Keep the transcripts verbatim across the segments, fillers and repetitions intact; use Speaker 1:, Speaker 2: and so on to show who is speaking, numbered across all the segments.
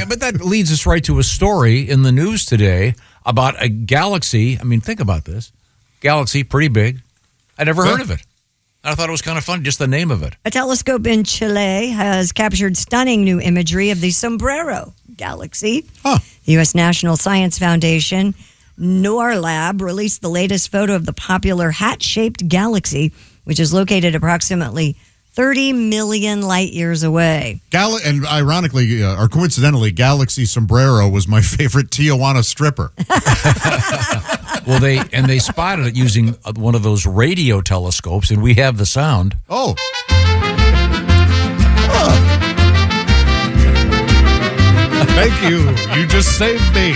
Speaker 1: that, but that leads us right to a story in the news today about a galaxy. I mean, think about this. Galaxy, pretty big. I never heard of it. I thought it was kind of fun, just the name of it.
Speaker 2: A telescope in Chile has captured stunning new imagery of the Sombrero Galaxy.
Speaker 3: Huh.
Speaker 2: The U S National Science Foundation NORLab released the latest photo of the popular hat-shaped galaxy, which is located approximately thirty million light years away.
Speaker 3: Gal- and ironically, uh, or coincidentally, Galaxy Sombrero was my favorite Tijuana stripper.
Speaker 1: Well, they and they spotted it using one of those radio telescopes, and we have the sound.
Speaker 3: Oh.
Speaker 4: Thank you. You just saved me.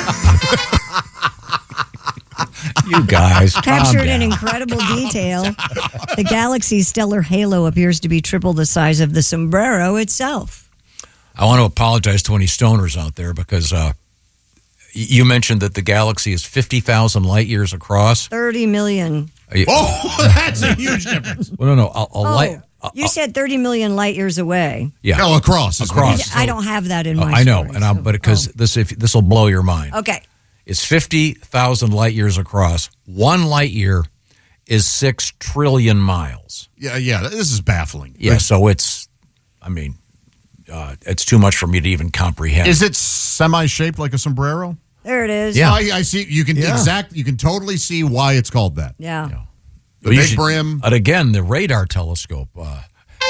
Speaker 1: You guys,
Speaker 2: Captured in incredible detail, the galaxy's stellar halo appears to be triple the size of the sombrero itself.
Speaker 1: I want to apologize to any stoners out there because uh, you mentioned that the galaxy is fifty thousand light years across.
Speaker 2: thirty million.
Speaker 1: You,
Speaker 3: Oh, that's a huge difference.
Speaker 1: well, no, no, a, a
Speaker 2: Oh,
Speaker 1: light. a-
Speaker 2: you said thirty million light years away.
Speaker 1: yeah,
Speaker 3: Oh, across. is what
Speaker 1: Across.
Speaker 3: he said.
Speaker 2: I don't have that in
Speaker 1: Oh,
Speaker 2: my
Speaker 1: I know,
Speaker 2: story,
Speaker 1: and I,
Speaker 2: so-
Speaker 1: but because this if this will blow your mind.
Speaker 2: oh. Okay.
Speaker 1: It's fifty thousand light years across. One light year is six trillion miles.
Speaker 3: Yeah, yeah, this is baffling.
Speaker 1: Yeah, so it's, I mean, uh, it's too much for me to even comprehend.
Speaker 3: Is it semi-shaped like a sombrero?
Speaker 2: There it is.
Speaker 1: Yeah.
Speaker 3: I, I see. You can
Speaker 4: Yeah.
Speaker 3: exact. You can totally see why it's called that.
Speaker 2: Yeah.
Speaker 1: Yeah.
Speaker 3: The
Speaker 1: You
Speaker 3: big
Speaker 1: should-
Speaker 3: brim.
Speaker 1: And again, the radar telescope. Uh,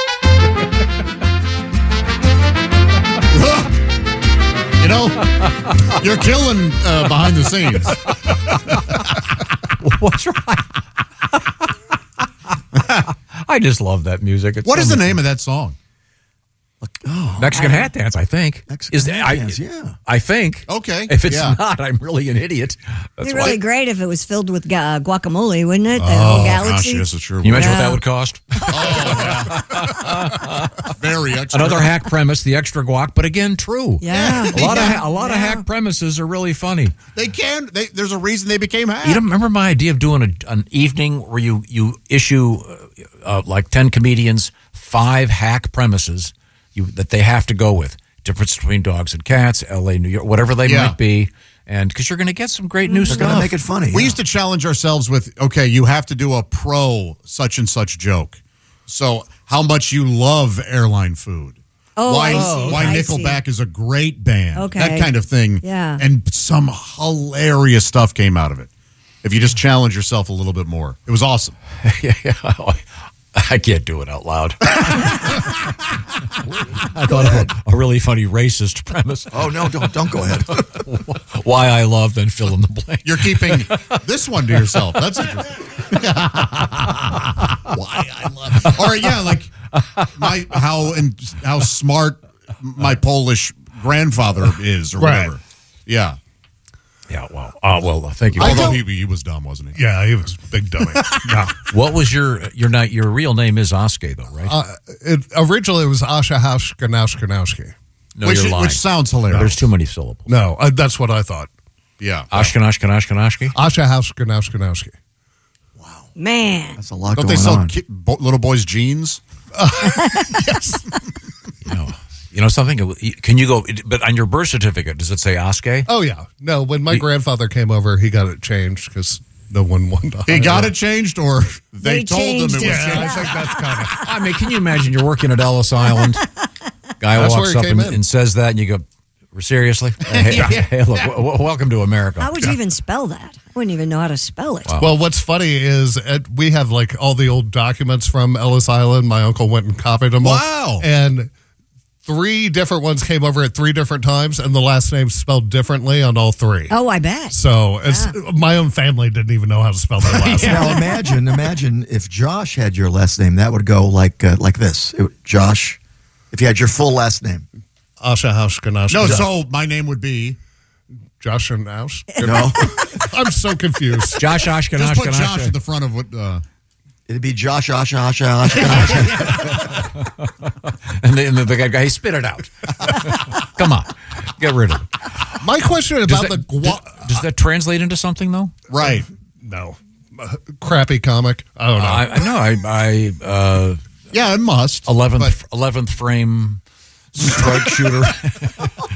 Speaker 3: You know, you're killing uh, behind the scenes.
Speaker 1: what's right? I just love that music. It's
Speaker 3: What
Speaker 1: so
Speaker 3: is the
Speaker 1: much-
Speaker 3: name of that song?
Speaker 4: Oh,
Speaker 1: Mexican Hat Dance, I think.
Speaker 4: Mexican
Speaker 1: is
Speaker 4: Hat
Speaker 1: I,
Speaker 4: Dance, yeah.
Speaker 1: I think.
Speaker 3: Okay,
Speaker 1: If it's
Speaker 3: yeah.
Speaker 1: not, I'm really an idiot. That's
Speaker 2: It'd be really
Speaker 1: why.
Speaker 2: great if it was filled with gu- guacamole, wouldn't it? The
Speaker 3: Oh,
Speaker 2: whole galaxy.
Speaker 3: gosh, yes, it sure
Speaker 1: Can you
Speaker 3: would.
Speaker 1: imagine
Speaker 2: Yeah.
Speaker 1: what that would cost?
Speaker 3: Very extra.
Speaker 1: Another hack premise, the extra guac, but again, true.
Speaker 2: Yeah.
Speaker 1: A lot
Speaker 3: Yeah.
Speaker 1: of ha- a lot of
Speaker 2: Yeah.
Speaker 1: hack premises are really funny.
Speaker 3: They can. They, there's a reason they became hacked.
Speaker 1: You don't remember my idea of doing a, an evening where you you issue uh, uh, like ten comedians five hack premises you that they have to go with. Difference between dogs and cats, L A, New York, whatever they
Speaker 3: Yeah.
Speaker 1: might be, and because you're going to get some great new
Speaker 4: They're
Speaker 1: stuff.
Speaker 4: going to make it funny.
Speaker 3: We
Speaker 4: yeah.
Speaker 3: used to challenge ourselves with, okay, you have to do a pro such and such joke. So, how much you love airline food?
Speaker 2: Oh,
Speaker 3: why,
Speaker 2: I see.
Speaker 3: why
Speaker 2: I
Speaker 3: Nickelback is a great band?
Speaker 2: Okay.
Speaker 3: That kind of thing.
Speaker 2: Yeah.
Speaker 3: And some hilarious stuff came out of it. If you just challenge yourself a little bit more, it was awesome.
Speaker 1: Yeah, I can't do it out loud. I thought of a, a really funny racist premise.
Speaker 4: Oh, no, don't don't go ahead.
Speaker 1: Why I love, then fill in the blank.
Speaker 3: You're keeping this one to yourself. That's interesting. Why I love. Or yeah, like my how and how smart my Polish grandfather is, or
Speaker 4: Right.
Speaker 3: whatever. Yeah.
Speaker 1: Yeah, well, uh, well, thank you.
Speaker 3: Although he, he was dumb, wasn't he?
Speaker 4: Yeah, he was a big dummy. No.
Speaker 1: What was your your not your real name is Oskar though, right?
Speaker 4: Uh, it, originally, it was Asha House Ganowski.
Speaker 1: no,
Speaker 3: which,
Speaker 1: you're lying.
Speaker 3: which sounds hilarious.
Speaker 1: There's too many syllables.
Speaker 4: No, uh, that's what I thought.
Speaker 3: Yeah.
Speaker 1: Ashkenash, Kanash, Kanashki.
Speaker 4: Asha House Ganowski.
Speaker 2: Man.
Speaker 5: That's a lot
Speaker 3: Don't
Speaker 5: going
Speaker 3: they sell
Speaker 5: on.
Speaker 3: ki- bo- little boys' jeans?
Speaker 4: Yes.
Speaker 1: You know, you know something. Can you go? But on your birth certificate, does it say Oskar?
Speaker 4: Oh, yeah. No, when my
Speaker 1: He-
Speaker 4: grandfather came over, he got it changed because no one wanted to
Speaker 3: He
Speaker 4: hire
Speaker 3: got
Speaker 4: him.
Speaker 3: it changed, or they,
Speaker 2: They
Speaker 3: told him
Speaker 2: changed
Speaker 3: it was
Speaker 2: it.
Speaker 4: Yeah, I
Speaker 3: changed?
Speaker 4: think that's kind of.
Speaker 1: I mean, can you imagine you're working at Ellis Island? Guy
Speaker 4: That's
Speaker 1: walks
Speaker 4: where
Speaker 1: up
Speaker 4: he came
Speaker 1: and,
Speaker 4: in.
Speaker 1: and says that, and you go, "Seriously? Hey, hey, look, w- w- welcome to America."
Speaker 2: How would you even spell that? I wouldn't even know how to spell it.
Speaker 1: Wow.
Speaker 4: Well, what's funny is at, we have like all the old documents from Ellis Island. My uncle went and copied them all.
Speaker 3: Wow.
Speaker 4: And three different ones came over at three different times, and the last name spelled differently on all three.
Speaker 2: Oh, I bet.
Speaker 4: So it's my own family didn't even know how to spell their last name.
Speaker 5: Now imagine, imagine if Josh had your last name, that would go like uh, like this. It, would- Josh, if you had your full last name.
Speaker 4: Asha House Ganache.
Speaker 3: No, so my name would be.
Speaker 4: Josh and House.
Speaker 5: No,
Speaker 4: I'm so confused.
Speaker 1: Josh Ashkenash,
Speaker 3: Just put Josh
Speaker 1: Kanash.
Speaker 3: at the front of what. Uh,
Speaker 5: it'd be Josh Asha Asha Asha.
Speaker 1: And the, and the guy, hey, spit it out. Come on, get rid of it.
Speaker 4: My question
Speaker 1: Does
Speaker 4: about
Speaker 1: that,
Speaker 4: the gua-
Speaker 1: does, does that translate into something though?
Speaker 3: right.
Speaker 4: no Uh, crappy comic. I don't know.
Speaker 1: I, I know. I, I uh,
Speaker 3: Yeah, it must.
Speaker 1: eleventh
Speaker 3: but-
Speaker 1: eleventh frame strike shooter.